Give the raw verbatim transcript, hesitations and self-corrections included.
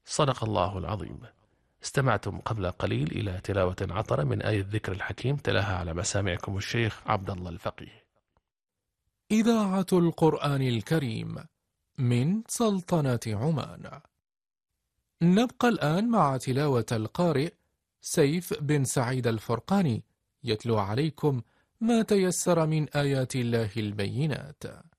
صدق الله العظيم. استمعتم قبل قليل إلى تلاوة عطرة من آية الذكر الحكيم، تلاها على مسامعكم الشيخ عبد الله الفقيه. إذاعة القرآن الكريم من سلطنة عمان. نبقى الآن مع تلاوة القارئ سيف بن سعيد الفرقاني، يتلو عليكم ما تيسر من آيات الله البينات.